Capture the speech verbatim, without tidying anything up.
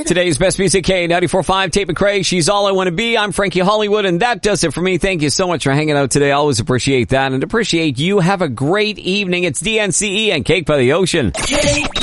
Today's best music, K ninety-four point five, Tate McRae. She's All I Want to Be. I'm Frankie Hollywood, and that does it for me. Thank you so much for hanging out today. I always appreciate that and appreciate you. Have a great evening. It's D N C E and Cake by the Ocean.